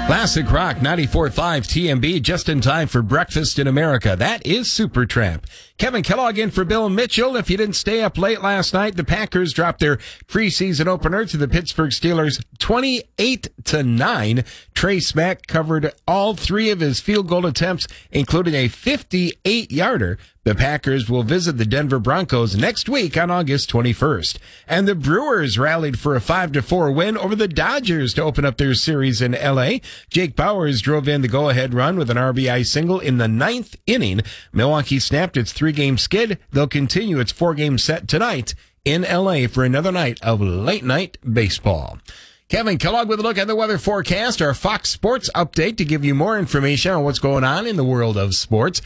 Classic Rock 94.5 TMB, just in time for breakfast in America. That is Supertramp. Kevin Kellogg in for Bill Mitchell. If you didn't stay up late last night, the Packers dropped their preseason opener to the Pittsburgh Steelers 28-9. Trey Smack covered all three of his field goal attempts, including a 58-yarder. The Packers will visit the Denver Broncos next week on August 21st. And the Brewers rallied for a 5-4 win over the Dodgers to open up their series in L.A. Jake Bauers drove in the go-ahead run with an RBI single in the ninth inning. Milwaukee snapped its three-game skid. They'll continue its four-game set tonight in L.A. for another night of late-night baseball. Kevin Kellogg with a look at the weather forecast, our Fox Sports update to give you more information on what's going on in the world of sports.